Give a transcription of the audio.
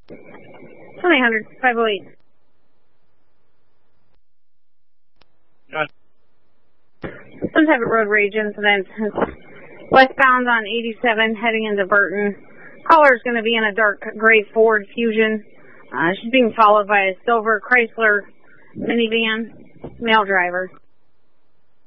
1-800 508. Some type of road rage incident. Westbound on 87 heading into Burton. Caller is going to be in a dark gray Ford Fusion. She's being followed by a silver Chrysler minivan, male driver.